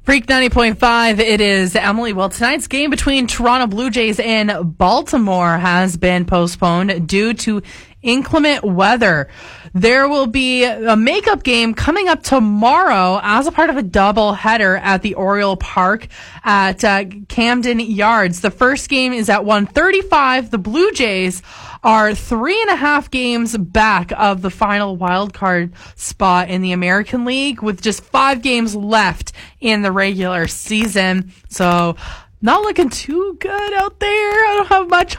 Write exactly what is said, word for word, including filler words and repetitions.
Freak ninety point five, it is Emily. Well, tonight's game between Toronto Blue Jays and Baltimore has been postponed due to inclement weather. There will be a makeup game coming up tomorrow as a part of a double header at the Oriole Park at uh, Camden Yards. The first game is at one thirty-five. The Blue Jays are three and a half games back of the final wild card spot in the American League with just five games left in the regular season. So not looking too good out there. I don't have much